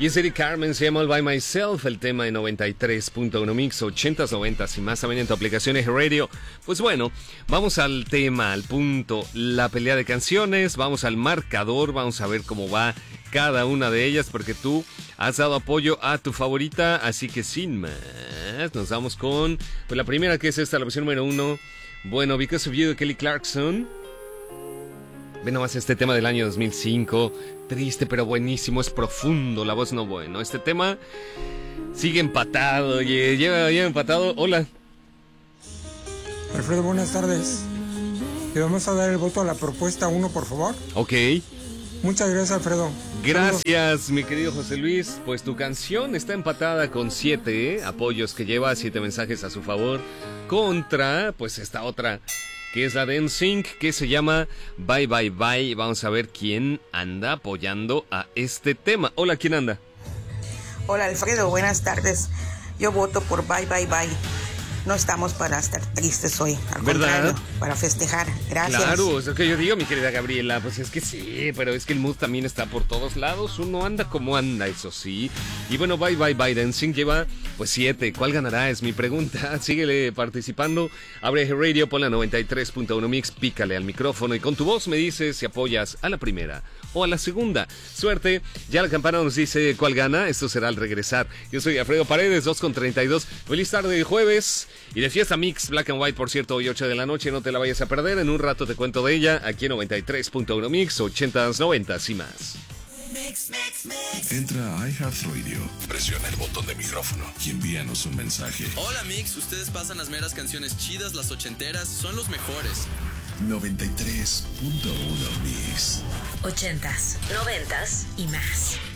Y es Eric Carmen, se llama All By Myself, el tema de 93.1 Mix, 80s, 90s y más también en tu aplicación Eje Radio. Pues bueno, vamos al tema, al punto, la pelea de canciones, vamos al marcador, vamos a ver cómo va cada una de ellas, porque tú has dado apoyo a tu favorita, así que sin más, nos vamos con pues la primera, que es esta, la versión número 1, bueno, Because of You de Kelly Clarkson. Ve nomás este tema del año 2005, triste pero buenísimo, es profundo, la voz no bueno. Este tema sigue empatado, lleva empatado. Hola. Alfredo, buenas tardes. Le vamos a dar el voto a la propuesta 1, por favor. Ok. Muchas gracias, Alfredo. Gracias, mi querido José Luis. Pues tu canción está empatada con 7 apoyos que lleva, 7 mensajes a su favor, contra pues esta otra, que es la de NSYNC, que se llama Bye Bye Bye. Vamos a ver quién anda apoyando a este tema. Hola, ¿quién anda? Hola, Alfredo, buenas tardes. Yo voto por Bye Bye Bye. No estamos para estar tristes hoy, al contrario, para festejar. Gracias. Claro, es lo que yo digo, mi querida Gabriela. Pues es que sí, pero es que el mood también está por todos lados. Uno anda como anda, eso sí. Y bueno, Bye Bye Bye Dancing lleva pues 7. ¿Cuál ganará? Es mi pregunta. Síguele participando. Abre Radio, ponle 93.1 Mix, pícale al micrófono y con tu voz me dices si apoyas a la primera o a la segunda. Suerte. Ya la campana nos dice cuál gana. Esto será al regresar. Yo soy Alfredo Paredes, 2:32. Feliz tarde de jueves. Y de fiesta Mix, Black and White, por cierto, hoy 8 de la noche, no te la vayas a perder. En un rato te cuento de ella, aquí en 93.1 Mix, 80s, 90s y más. Entra a iHeartRadio, presiona el botón de micrófono y envíanos un mensaje. Hola Mix, ustedes pasan las meras canciones chidas, las ochenteras, son los mejores. 93.1 Mix. 80s, 90s y más.